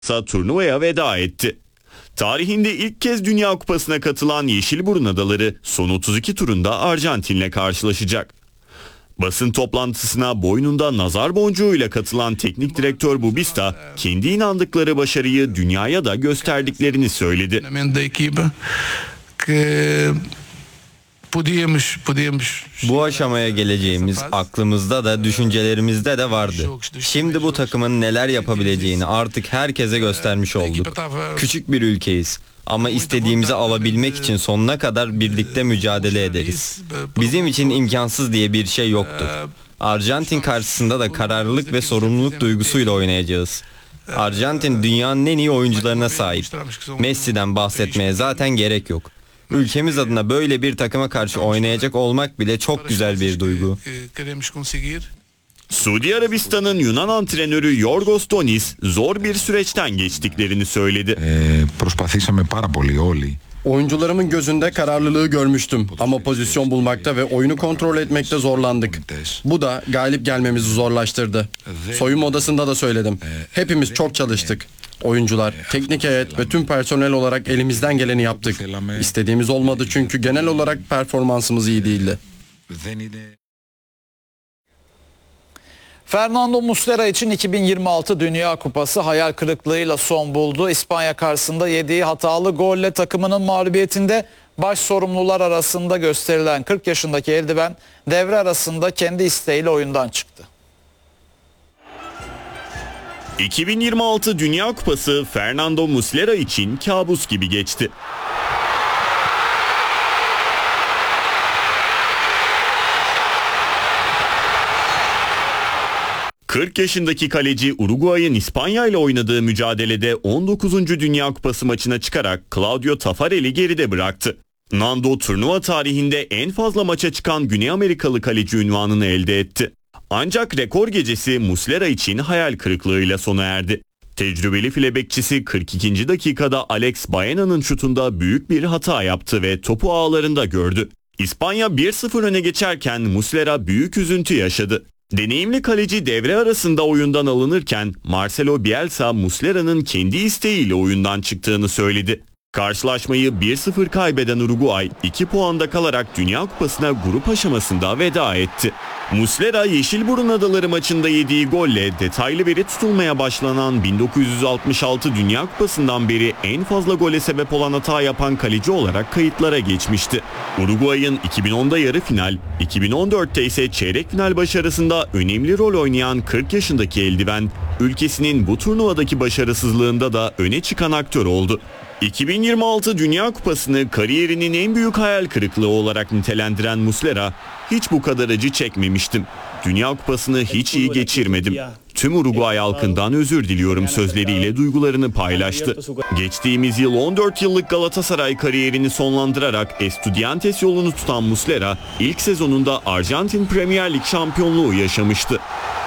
turnuvaya veda etti. Tarihinde ilk kez Dünya Kupası'na katılan Yeşilburun Adaları son 32 turunda Arjantin'le karşılaşacak. Basın toplantısına boynunda nazar boncuğuyla katılan teknik direktör Bubista, kendi inandıkları başarıyı dünyaya da gösterdiklerini söyledi. Bu aşamaya geleceğimiz aklımızda da düşüncelerimizde de vardı. Şimdi bu takımın neler yapabileceğini artık herkese göstermiş olduk. Küçük bir ülkeyiz ama istediğimizi alabilmek için sonuna kadar birlikte mücadele ederiz. Bizim için imkansız diye bir şey yoktur. Arjantin karşısında da kararlılık ve sorumluluk duygusuyla oynayacağız. Arjantin dünyanın en iyi oyuncularına sahip. Messi'den bahsetmeye zaten gerek yok. Ülkemiz adına böyle bir takıma karşı oynayacak olmak bile çok güzel bir duygu. Suudi Arabistan'ın Yunan antrenörü Yorgos Donis zor bir süreçten geçtiklerini söyledi. Oyuncularımın gözünde kararlılığı görmüştüm ama pozisyon bulmakta ve oyunu kontrol etmekte zorlandık. Bu da galip gelmemizi zorlaştırdı. Soyunma odasında da söyledim. Hepimiz çok çalıştık. Oyuncular, teknik heyet ve tüm personel olarak elimizden geleni yaptık. İstediğimiz olmadı çünkü genel olarak performansımız iyi değildi. Fernando Muslera için 2026 Dünya Kupası hayal kırıklığıyla son buldu. İspanya karşısında yediği hatalı golle takımının mağlubiyetinde baş sorumlular arasında gösterilen 40 yaşındaki eldiven devre arasında kendi isteğiyle oyundan çıktı. 2026 Dünya Kupası Fernando Muslera için kabus gibi geçti. ...40 yaşındaki kaleci Uruguay'ın İspanya ile oynadığı mücadelede 19. Dünya Kupası maçına çıkarak Claudio Taffarel'i geride bıraktı. Nando turnuva tarihinde en fazla maça çıkan Güney Amerikalı kaleci unvanını elde etti. Ancak rekor gecesi Muslera için hayal kırıklığıyla sona erdi. Tecrübeli file bekçisi 42. dakikada Alex Baena'nın şutunda büyük bir hata yaptı ve topu ağlarında gördü. İspanya 1-0 öne geçerken Muslera büyük üzüntü yaşadı. Deneyimli kaleci devre arasında oyundan alınırken Marcelo Bielsa Muslera'nın kendi isteğiyle oyundan çıktığını söyledi. Karşılaşmayı 1-0 kaybeden Uruguay 2 puanda kalarak Dünya Kupası'na grup aşamasında veda etti. Muslera Yeşilburun Adaları maçında yediği golle detaylı veri tutulmaya başlanan 1966 Dünya Kupası'ndan beri en fazla gole sebep olan hata yapan kaleci olarak kayıtlara geçmişti. Uruguay'ın 2010'da yarı final, 2014'te ise çeyrek final başarısında önemli rol oynayan 40 yaşındaki eldiven, ülkesinin bu turnuvadaki başarısızlığında da öne çıkan aktör oldu. 2026 Dünya Kupası'nı kariyerinin en büyük hayal kırıklığı olarak nitelendiren Muslera, hiç bu kadar acı çekmemiştim. Dünya Kupası'nı hiç iyi geçirmedim. Tüm Uruguay halkından özür diliyorum sözleriyle duygularını paylaştı. Geçtiğimiz yıl 14 yıllık Galatasaray kariyerini sonlandırarak Estudiantes yolunu tutan Muslera, ilk sezonunda Arjantin Premier Lig şampiyonluğu yaşamıştı.